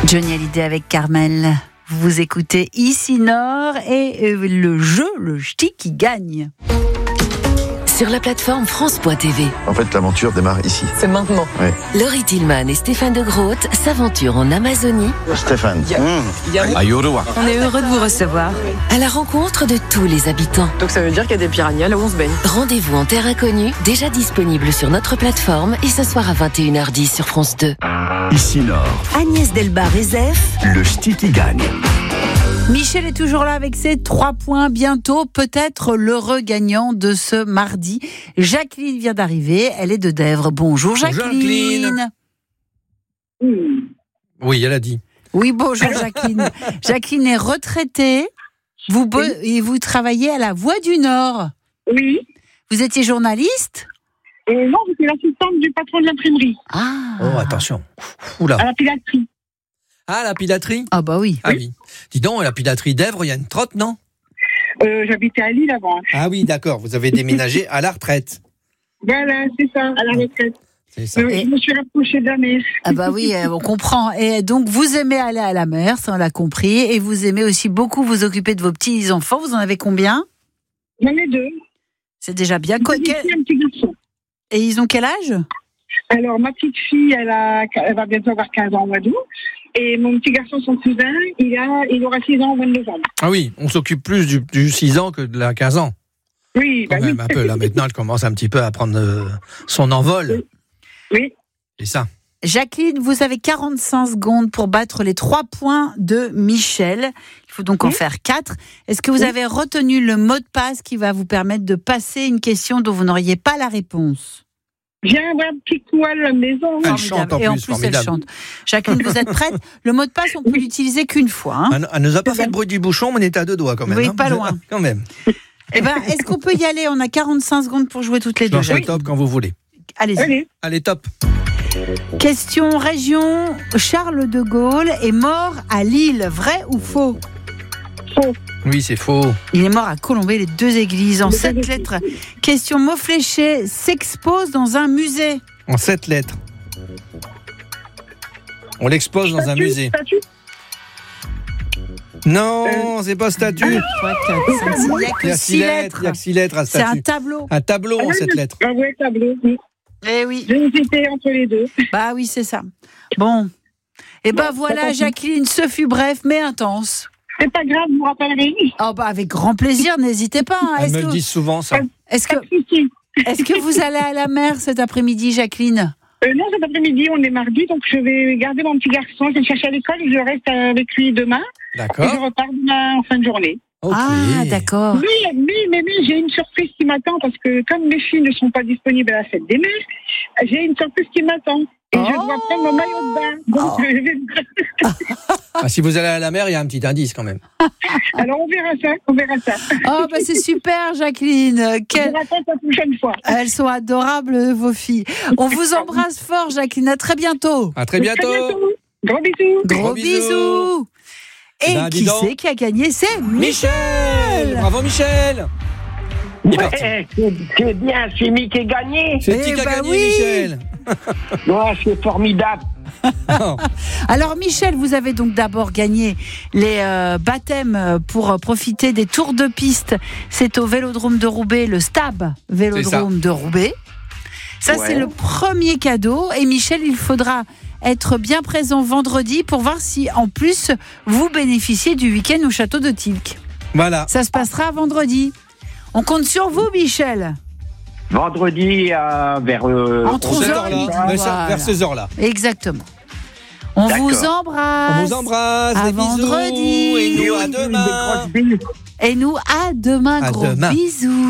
Johnny Hallyday avec Carmel. Vous écoutez Ici Nord et le jeu, le ch'ti qui gagne. Sur la plateforme France.tv. En fait, l'aventure démarre ici. C'est maintenant. Oui. Laurie Tillman et Stéphane de Groot s'aventurent en Amazonie. Stéphane. On est heureux de vous recevoir. À la rencontre de tous les habitants. Donc ça veut dire qu'il y a des piranhas là où on se baigne. Rendez-vous en terre inconnue, déjà disponible sur notre plateforme et ce soir à 21h10 sur France 2. Ici Nord, Agnès Delbar et Zef. le ch'ti qui gagne. Michel est toujours là avec ses 3 points. Bientôt, peut-être l'heureux gagnant de ce mardi. Jacqueline vient d'arriver. Elle est de Dèvres. Bonjour Jacqueline. Oui, elle a dit. Oui, bonjour Jacqueline. Jacqueline est retraitée. Et vous travaillez à la Voix du Nord. Oui. Vous étiez journaliste ? Non, j'étais l'assistante du patron de l'imprimerie, Ah. Oh, attention. Oula. à la pilaterie. Ah, la pilaterie. Ah bah oui. Ah oui. Dis donc, la pilaterie d'Èvres, il y a une trotte, non? J'habitais à Lille avant. Ah oui, d'accord. Vous avez déménagé à la retraite. Voilà, c'est ça, à la retraite. C'est ça. Je me suis rapprochée de la mer. Ah bah oui, on comprend. Et donc, vous aimez aller à la mer, ça on l'a compris. Et vous aimez aussi beaucoup vous occuper de vos petits-enfants. Vous en avez combien ? J'en ai 2. C'est déjà bien. Une petite fille et un petit garçon. Et ils ont quel âge ? Alors, ma petite fille, elle va bientôt avoir 15 ans au mois d'août. Et mon petit garçon, son cousin, il aura 6 ans au mois de novembre. Ah oui, on s'occupe plus du 6 ans que de la 15 ans. Oui, Quand même, un peu. Là, maintenant, elle commence un petit peu à prendre son envol. Oui. C'est ça. Jacqueline, vous avez 45 secondes pour battre les 3 points de Michel. Il faut donc en faire 4. Est-ce que vous avez retenu le mot de passe qui va vous permettre de passer une question dont vous n'auriez pas la réponse ? J'ai un petit coup à la maison. Elle chante en Et en plus, plus, elle formidable. chante. Jacqueline, vous êtes prête ? Le mot de passe, on peut l'utiliser qu'une fois. Hein. Elle nous a pas fait le bruit du bouchon, mais on était à 2 doigts quand même. Oui, hein. pas loin. Quand même. Eh ben, est-ce qu'on peut y aller ? On a 45 secondes pour jouer toutes les deux. Non, c'est top quand vous voulez. Allez-y. Allez. Allez, top. Question région. Charles de Gaulle est mort à Lille. Vrai ou faux ? Faux. Oui, c'est faux. Il est mort à Colombey, les 2 églises, en 7 lettres. Question mot fléché. S'expose dans un musée. En 7 lettres. On l'expose dans un musée. Statue. Non, c'est pas statue. 3, 4, 5, 6. Il n'y a que 6 lettres. Il y a que 6 lettres à C'est statue. un tableau. Un tableau en 7 lettres. Un vrai tableau, oui. Eh oui. J'ai hésité entre les deux. Bah oui, c'est ça. Bon. Et ben voilà, ça Jacqueline, ce fut bref mais intense. C'est pas grave, vous me rappellerez. Oh bah avec grand plaisir, n'hésitez pas. Hein. Elles me le disent souvent, ça. Est-ce que, Pas de souci. est-ce que vous allez à la mer cet après-midi, Jacqueline ? Non, cet après-midi, on est mardi, donc je vais garder mon petit garçon. Je vais le chercher à l'école, je reste avec lui demain. Et je D'accord. repars demain en fin de journée. Ok. Ah, d'accord. Mais j'ai une surprise qui m'attend parce que comme mes filles ne sont pas disponibles à la fête des mères, j'ai une surprise qui m'attend. Et je dois prendre mon maillot de bain. Donc, je vais... Ah, si vous allez à la mer, il y a un petit indice quand même. Alors, on verra ça. Oh bah c'est super, Jacqueline. Je vous raconte la prochaine fois. Elles sont adorables, vos filles. On vous embrasse fort, Jacqueline. À très bientôt. À très bientôt. Gros bisous. Gros bisous. Et Ben, dis qui donc. c'est qui a gagné ? C'est Michel. Bravo, Michel. Il est parti. C'est bien, c'est lui qui a gagné. C'est Eh qui a ben gagné, oui. Michel? Ouais, c'est formidable. Alors Michel, vous avez donc d'abord gagné les baptêmes pour profiter des tours de piste. C'est au Vélodrome de Roubaix, le Stab Vélodrome de Roubaix. Ça, Ouais. c'est le premier cadeau. Et Michel, il faudra être bien présent vendredi pour voir si, en plus, vous bénéficiez du week-end au château de Tilk. Voilà. Ça se passera vendredi. On compte sur vous, Michel. Vendredi vers Entre 11 heures et midi. Voilà. Vers ces heures-là. Exactement. On D'accord. vous embrasse. On vous embrasse. À Des bisous. vendredi. Et nous, à demain. Et nous, à demain. À Gros demain. bisous.